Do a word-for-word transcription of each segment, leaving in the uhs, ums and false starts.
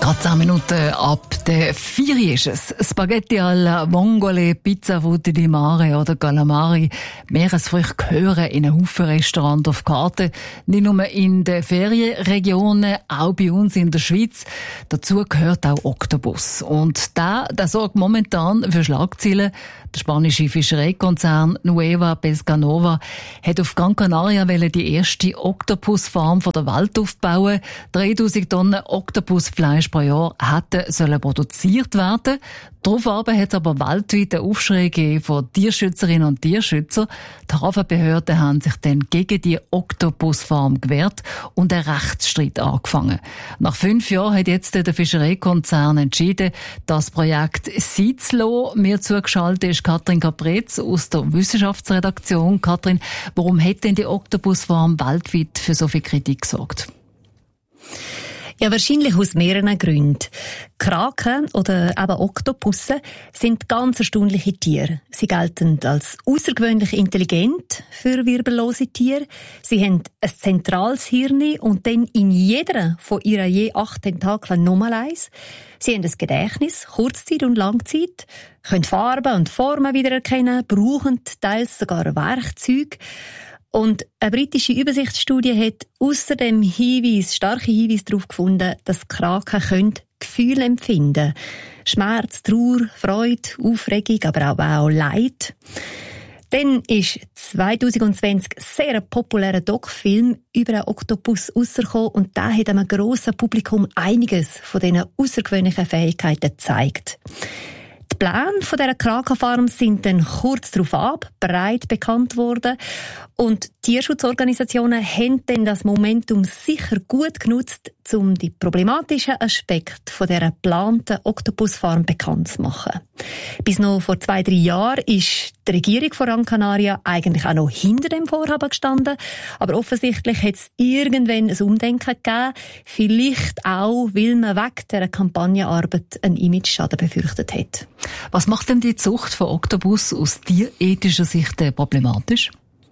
Gerade zehn Minuten ab der vier ist es. Spaghetti alla vongole, Pizza frutti di mare oder Calamari. Meeresfrüchte gehören in einen Haufen Restaurants auf Karte. Nicht nur in den Ferienregionen, auch bei uns in der Schweiz. Dazu gehört auch Oktopus. Und der, der sorgt momentan für Schlagzeilen. Der spanische Fischereikonzern Nueva Pescanova hat auf Gran Canaria die erste Oktopusfarm der Welt aufbauen. dreitausend Tonnen Oktopusfleisch pro Jahr hätten sollen produziert werden. Daraufhin hat es aber weltweit einen Aufschrei gegeben von Tierschützerinnen und Tierschützern. Die Hafenbehörden haben sich dann gegen die Oktopusfarm gewehrt und einen Rechtsstreit angefangen. Nach fünf Jahren hat jetzt der Fischereikonzern entschieden, das Projekt sein zu lassen. Mir zugeschaltet ist Katrin Caprez aus der Wissenschaftsredaktion. Katrin, warum hat denn die Oktopusfarm weltweit für so viel Kritik gesorgt? Ja, wahrscheinlich aus mehreren Gründen. Kraken oder eben Oktopusse sind ganz erstaunliche Tiere. Sie gelten als außergewöhnlich intelligent für wirbellose Tiere. Sie haben ein zentrales Hirn und dann in jeder von ihren je acht Tentakeln nochmal eins. Sie haben ein Gedächtnis, Kurzzeit und Langzeit, können Farben und Formen wiedererkennen, brauchen teils sogar Werkzeuge. Und eine britische Übersichtsstudie hat außerdem Hinweis, starke Hinweise darauf gefunden, dass Kraken können Gefühle empfinden. Schmerz, Trauer, Freude, Aufregung, aber auch, auch Leid. Dann ist zwanzig zwanzig sehr ein populärer Doc-Film über einen Oktopus rausgekommen und der hat einem grossen Publikum einiges von diesen außergewöhnlichen Fähigkeiten gezeigt. Die Pläne von dieser Krakenfarm sind dann kurz darauf ab, breit bekannt worden. Und Tierschutzorganisationen haben dann das Momentum sicher gut genutzt, um die problematischen Aspekte von dieser geplanten Oktopusfarm bekannt zu machen. Bis noch vor zwei, drei Jahren ist die Regierung von Gran Canaria eigentlich auch noch hinter dem Vorhaben gestanden. Aber offensichtlich hat es irgendwann ein Umdenken gegeben. Vielleicht auch, weil man wegen dieser Kampagnenarbeit einen Imageschaden befürchtet hat. Was macht denn die Zucht von Oktopus aus tierethischer Sicht problematisch?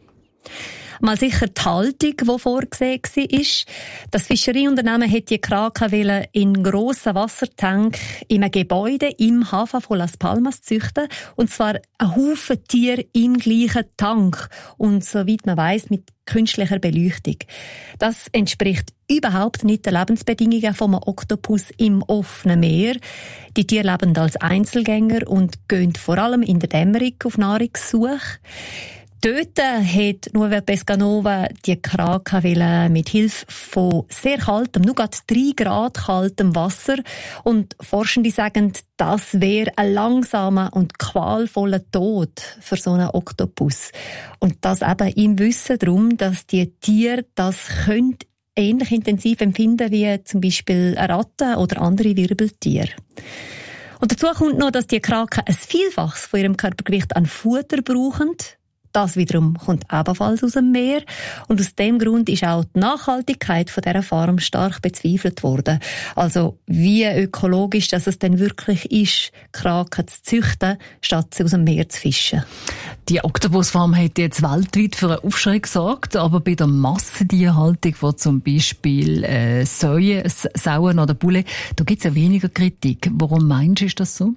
Mal sicher die Haltung, die vorgesehen war. Das Fischereiunternehmen hätte die Kraken in grossen Wassertank in einem Gebäude im Hafen von Las Palmas züchten. Und zwar ein Haufen Tiere im gleichen Tank. Und soweit man weiss, mit künstlicher Beleuchtung. Das entspricht überhaupt nicht den Lebensbedingungen vom Oktopus im offenen Meer. Die Tiere leben als Einzelgänger und gehen vor allem in der Dämmerung auf Nahrungssuche. Dort hat Nueva Pescanova die Kraken mit Hilfe von sehr kaltem, nur gerade drei Grad kaltem Wasser. Und Forschende sagen, das wäre ein langsamer und qualvoller Tod für so einen Oktopus. Und das eben im Wissen darum, dass die Tiere das können ähnlich intensiv empfinden wie zum Beispiel eine Ratte oder andere Wirbeltiere. Und dazu kommt noch, dass die Kraken ein Vielfaches von ihrem Körpergewicht an Futter brauchen. Das wiederum kommt ebenfalls aus dem Meer. Und aus dem Grund ist auch die Nachhaltigkeit von dieser Farm stark bezweifelt worden. Also wie ökologisch dass es denn wirklich ist, Kraken zu züchten, statt sie aus dem Meer zu fischen. Die Oktopusfarm hat jetzt weltweit für einen Aufschrei gesorgt, aber bei der Massentierhaltung, wo zum Beispiel äh, Säue, Sauen oder Bulle, da gibt es ja weniger Kritik. Warum meinst du, ist das so?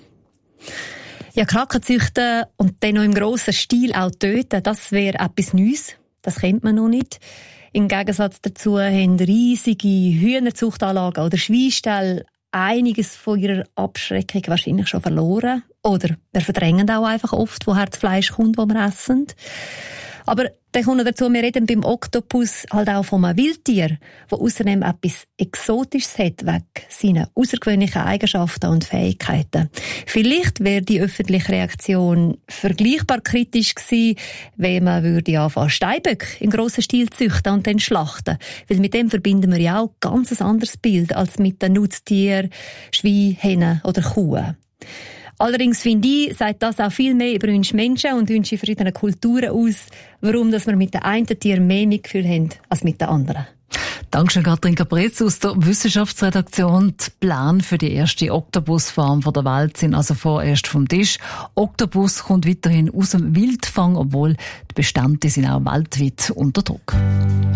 Ja, Kraken züchten und dann noch im grossen Stil auch töten, das wäre etwas Neues. Das kennt man noch nicht. Im Gegensatz dazu haben riesige Hühnerzuchtanlagen oder Schweinställe einiges von ihrer Abschreckung wahrscheinlich schon verloren. Oder wir verdrängen auch einfach oft, woher das Fleisch kommt, das wir essen. Aber dann kommt noch dazu, wir reden beim Oktopus halt auch von einem Wildtier, das außerdem etwas Exotisches hat, wegen seiner außergewöhnlichen Eigenschaften und Fähigkeiten. Vielleicht wäre die öffentliche Reaktion vergleichbar kritisch gewesen, wenn man würde anfangen, Steinböcke im grossen Stil züchten und dann schlachten. Weil mit dem verbinden wir ja auch ganz ein anderes Bild als mit den Nutztieren, Schwein, Hennen oder Kuhen. Allerdings finde ich, sagt das auch viel mehr über uns Menschen und unsere verschiedenen Kulturen aus, warum dass wir mit den einen Tieren mehr Mitgefühl haben als mit den anderen. Dankeschön, Katrin Caprez aus der Wissenschaftsredaktion. Die Pläne für die erste Oktopusfarm der Welt sind also vorerst vom Tisch. Oktopus kommt weiterhin aus dem Wildfang, obwohl die Bestände sind auch weltweit unter Druck.